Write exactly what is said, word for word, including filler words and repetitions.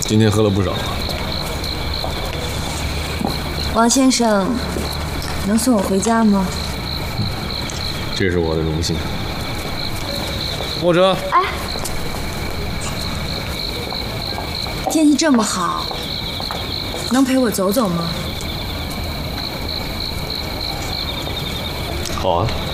今天喝了不少。 王先生，能送我回家吗？ 这是我的荣幸。货车。 哎，天气这么好，能陪我走走吗？ 好啊。